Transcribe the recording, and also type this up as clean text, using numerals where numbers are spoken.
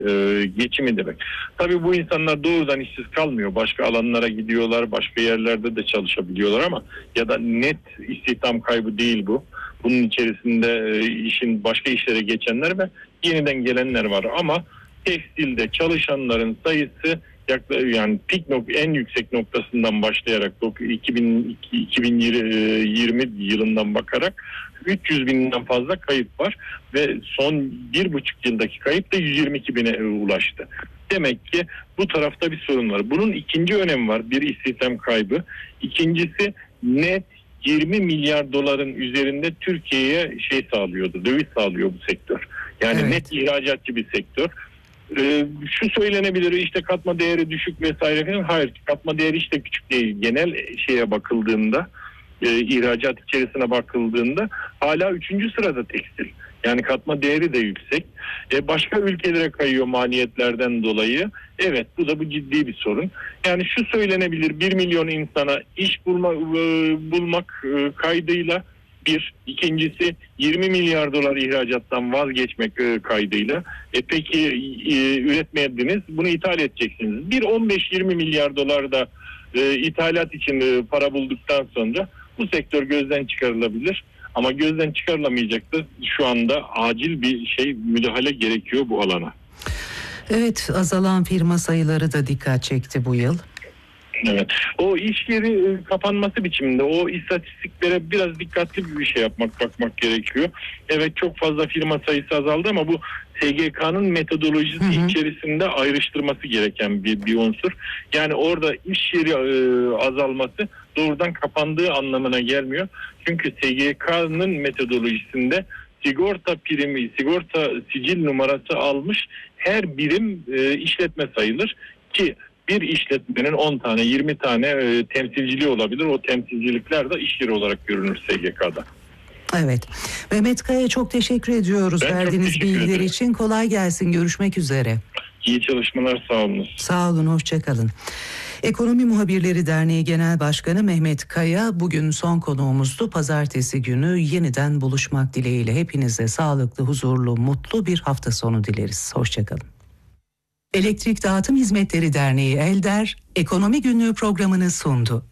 geçimi demek. Tabii bu insanlar doğrudan işsiz kalmıyor. Başka alanlara gidiyorlar, başka yerlerde de çalışabiliyorlar ama ya da net istihdam kaybı değil bu. Bunun içerisinde işin başka işlere geçenler ve yeniden gelenler var ama tekstilde çalışanların sayısı yani en yüksek noktasından başlayarak 2020 yılından bakarak 300 binden fazla kayıp var ve son 1,5 yıldaki kayıp da 122 bine ulaştı. Demek ki bu tarafta bir sorun var. Bunun ikinci önemi var. Bir, istihdam kaybı. İkincisi, net 20 milyar doların üzerinde Türkiye'ye sağlıyordu, döviz sağlıyor bu sektör. Yani evet, net ihracatçı bir sektör. Şu söylenebilir, işte katma değeri düşük vesaire falan. Hayır, katma değeri işte küçük değil. Genel şeye bakıldığında, ihracat içerisine bakıldığında hala 3. sırada tekstil. Yani katma değeri de yüksek. Başka ülkelere kayıyor maliyetlerden dolayı. Evet, bu ciddi bir sorun. Yani şu söylenebilir, 1 milyon insana iş bulmak kaydıyla bir. İkincisi, 20 milyar dolar ihracattan vazgeçmek kaydıyla. Peki üretmediniz, bunu ithal edeceksiniz. 15-20 milyar dolar da ithalat için para bulduktan sonra bu sektör gözden çıkarılabilir. Ama gözden çıkarılamayacaktır. Şu anda acil bir müdahale gerekiyor bu alana. Evet, azalan firma sayıları da dikkat çekti bu yıl. Evet. O iş yeri kapanması biçiminde o istatistiklere biraz dikkatli bir bakmak gerekiyor. Evet, çok fazla firma sayısı azaldı ama bu SGK'nın metodolojisi içerisinde ayrıştırması gereken bir unsur. Yani orada iş yeri azalması doğrudan kapandığı anlamına gelmiyor. Çünkü SGK'nın metodolojisinde sigorta primi, sigorta sicil numarası almış her birim işletme sayılır ki bir işletmenin 10 tane 20 tane temsilciliği olabilir. O temsilcilikler de iş yeri olarak görünür SGK'da. Evet. Mehmet Kaya, çok teşekkür ediyoruz verdiğiniz bilgiler için. Kolay gelsin. Görüşmek üzere. İyi çalışmalar, sağ olun. Sağ olun, hoşçakalın. Ekonomi Muhabirleri Derneği Genel Başkanı Mehmet Kaya bugün son konuğumuzdu. Pazartesi günü yeniden buluşmak dileğiyle hepinize sağlıklı, huzurlu, mutlu bir hafta sonu dileriz. Hoşçakalın. Elektrik Dağıtım Hizmetleri Derneği ELDER, Ekonomi Günlüğü programını sundu.